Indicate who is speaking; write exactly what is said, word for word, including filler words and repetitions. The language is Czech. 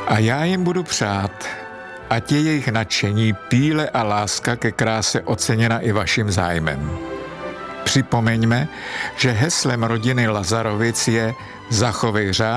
Speaker 1: A já jim budu přát, ať je jejich nadšení, píle a láska ke kráse oceněna i vaším zájmem. Připomeňme, že heslem rodiny Lazarovic je Zachovej řád